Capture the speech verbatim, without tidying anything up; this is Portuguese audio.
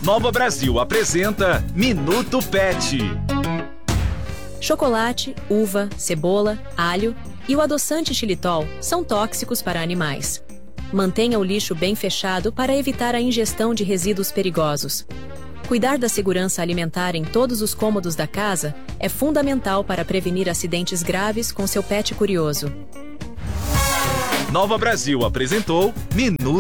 Nova Brasil apresenta Minuto Pet. Chocolate, uva, cebola, alho e o adoçante xilitol são tóxicos para animais. Mantenha o lixo bem fechado para evitar a ingestão de resíduos perigosos. Cuidar da segurança alimentar em todos os cômodos da casa é fundamental para prevenir acidentes graves com seu pet curioso. Nova Brasil apresentou Minuto